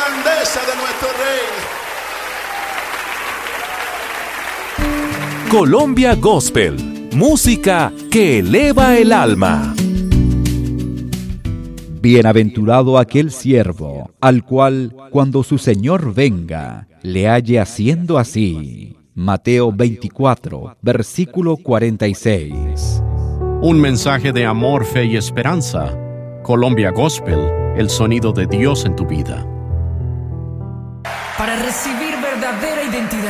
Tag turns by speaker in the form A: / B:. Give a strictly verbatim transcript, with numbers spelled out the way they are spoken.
A: grandeza de nuestro Rey.
B: Colombia Gospel, música que eleva el alma.
C: Bienaventurado aquel siervo, al cual, cuando su Señor venga, le halle haciendo así. Mateo veinticuatro, versículo cuarenta y seis.
D: Un mensaje de amor, fe y esperanza. Colombia Gospel, el sonido de Dios en tu vida.
E: Para recibir verdadera identidad.